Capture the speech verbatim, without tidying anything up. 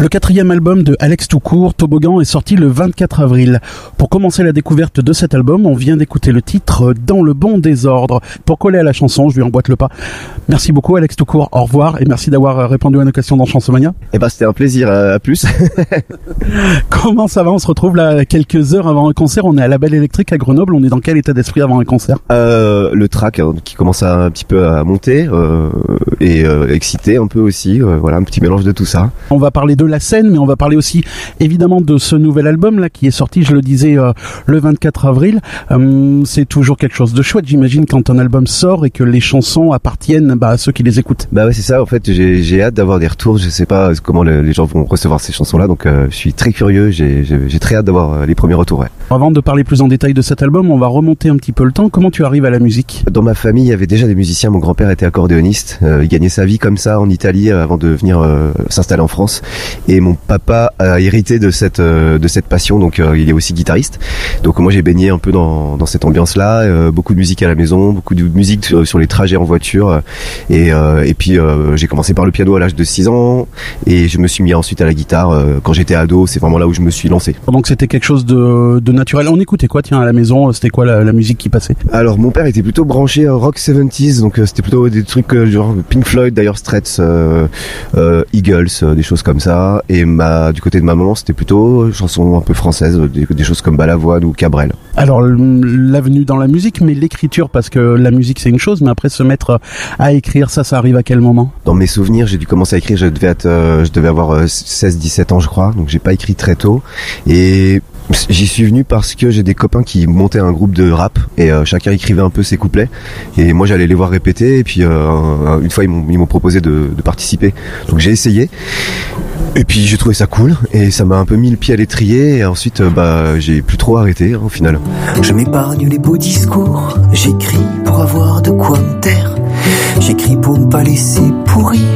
Le quatrième album de Alex Toucourt, Toboggan, est sorti le vingt-quatre avril. Pour commencer la découverte de cet album, on vient d'écouter le titre Dans le bon désordre. Pour coller à la chanson, je lui emboîte le pas. Merci beaucoup Alex Toucourt, au revoir et merci d'avoir répondu à nos questions dans Chansomania. Eh ben c'était un plaisir, à plus. Comment ça va? On se retrouve là quelques heures avant un concert, on est à la Belle Électrique à Grenoble, on est dans quel état d'esprit avant un concert? euh, Le track hein, qui commence à, un petit peu à monter euh, et euh, excité un peu aussi, euh, voilà un petit mélange de tout ça. On va parler de la scène, mais on va parler aussi évidemment de ce nouvel album là qui est sorti, je le disais, euh, le vingt-quatre avril. Euh, c'est toujours quelque chose de chouette, j'imagine, quand un album sort et que les chansons appartiennent bah, à ceux qui les écoutent. Bah ouais, c'est ça. En fait, j'ai, j'ai hâte d'avoir des retours. Je sais pas comment le, les gens vont recevoir ces chansons-là, donc euh, je suis très curieux. J'ai, j'ai, j'ai très hâte d'avoir euh, les premiers retours. Ouais. Avant de parler plus en détail de cet album, on va remonter un petit peu le temps. Comment tu arrives à la musique? Dans ma famille, il y avait déjà des musiciens. Mon grand-père était accordéoniste. Euh, il gagnait sa vie comme ça en Italie euh, avant de venir euh, s'installer en France. Et mon papa a hérité de cette euh, de cette passion, donc euh, il est aussi guitariste. Donc moi j'ai baigné un peu dans dans cette ambiance-là. Euh, beaucoup de musique à la maison, beaucoup de musique sur, sur les trajets en voiture. Euh, et euh, et puis euh, j'ai commencé par le piano à l'âge de six ans et je me suis mis ensuite à la guitare euh, quand j'étais ado. C'est vraiment là où je me suis lancé. Donc c'était quelque chose de de naturel. On écoutait quoi tiens à la maison? C'était quoi la, la musique qui passait? Alors mon père était plutôt branché euh, rock soixante-dix, donc euh, c'était plutôt des trucs euh, genre Pink Floyd, Dire Straits, euh, euh, Eagles, euh, des choses comme ça. Et ma du côté de ma maman, c'était plutôt chansons un peu françaises, des, des choses comme Balavoine ou Cabrel. Alors l'avenue dans la musique, mais l'écriture, parce que la musique c'est une chose, mais après se mettre à écrire, ça, ça arrive à quel moment? Dans mes souvenirs, j'ai dû commencer à écrire, je devais être, euh, je devais avoir euh, seize dix-sept ans je crois, donc j'ai pas écrit très tôt. Et j'y suis venu parce que j'ai des copains qui montaient un groupe de rap et euh, chacun écrivait un peu ses couplets et moi j'allais les voir répéter et puis euh, une fois ils m'ont, ils m'ont proposé de, de participer, donc j'ai essayé et puis j'ai trouvé ça cool et ça m'a un peu mis le pied à l'étrier et ensuite euh, bah j'ai plus trop arrêté hein, au final. Je m'épargne les beaux discours, j'écris pour avoir de quoi me taire, j'écris pour ne pas laisser pourrir